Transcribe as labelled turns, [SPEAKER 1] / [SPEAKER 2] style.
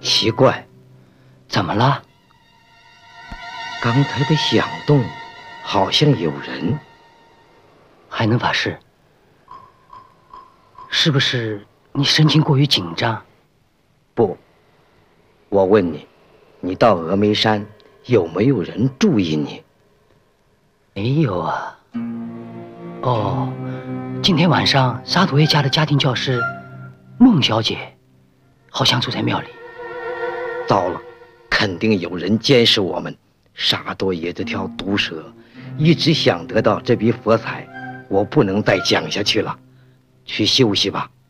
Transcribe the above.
[SPEAKER 1] 奇怪，
[SPEAKER 2] 怎么了？
[SPEAKER 1] 刚才的响动，好像有人。
[SPEAKER 2] 还能法师？是不是你神情过于紧张？
[SPEAKER 1] 不，我问你，你到峨眉山有没有人注意你？
[SPEAKER 2] 没有啊。哦，今天晚上沙土爷家的家庭教师孟小姐，好像住在庙里。
[SPEAKER 1] 糟了，肯定有人监视我们。沙多爷这条毒蛇，一直想得到这笔佛财，我不能再讲下去了。去休息吧。